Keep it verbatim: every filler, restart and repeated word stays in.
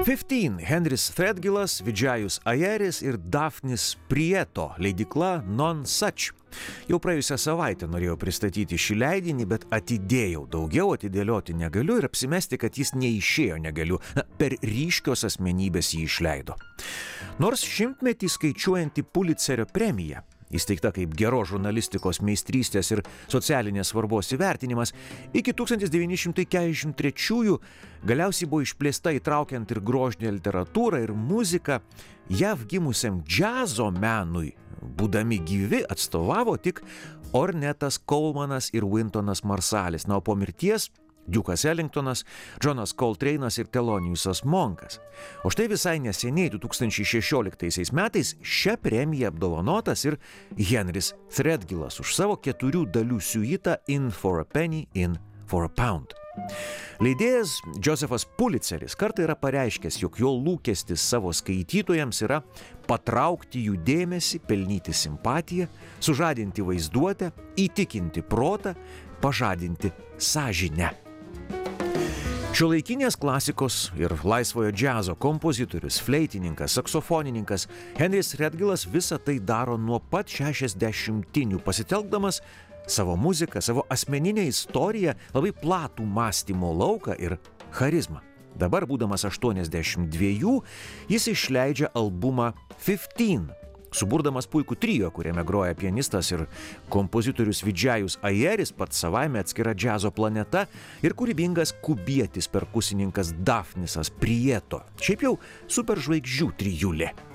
penkiolika Henris Threadgillas, Vijayus Ayeris ir Daphnis Prieto, leidykla Non Such. Jau praėjusią savaitę norėjau pristatyti šį leidinį, bet atidėjau. Daugiau atidėlioti negaliu ir apsimesti, kad jis neišėjo negaliu. Na, per ryškios asmenybės jį išleido. Nors šimtmetį skaičiuojanti Pulitzerio premija, įsteigta kaip geros žurnalistikos meistrystės ir socialinės svarbos įvertinimas, iki tūkstantis devyni šimtai keturiasdešimt trečiųjų galiausiai buvo išplėsta įtraukiant ir grožinę literatūrą ir muziką, J A V gimusiam džiazo menui, būdami gyvi, atstovavo tik Ornetas Colemanas ir Wyntonas Marsalis, na, o po mirties Dukas Ellingtonas, Johnas Coltrane'as ir Theloniusas Monkas. O štai visai neseniai, du tūkstančiai šešioliktaisiais metais, šią premiją apdovanotas ir Henris Threadgillas už savo keturių dalių siuitą In for a Penny, In for a Pound. Leidėjas Josephat Pulitzeris kartą yra pareiškęs, jog jo lūkestis savo skaitytojams yra patraukti jų dėmesį, pelnyti simpatiją, sužadinti vaizduotę, įtikinti protą, pažadinti sąžinę. Šiuolaikinės klasikos ir laisvojo džiazo kompozitorius, fleitininkas, saksofonininkas Henris Threadgillas visą tai daro nuo pat šešiasdešimtinių, pasitelkdamas savo muziką, savo asmeninę istoriją, labai platų mąstymo lauką ir charizmą. Dabar, būdamas aštuoniasdešimt dviejų, jis išleidžia albumą penkiolika, suburdamas puikų trio, kuriame groja pianistas ir kompozitorius Vijayus Ayeris, pats savaime atskira džiazo planeta, ir kūrybingas kubietis perkusininkas Daphnisas Prieto. Šiaip jau superžvaigždžių trijulė.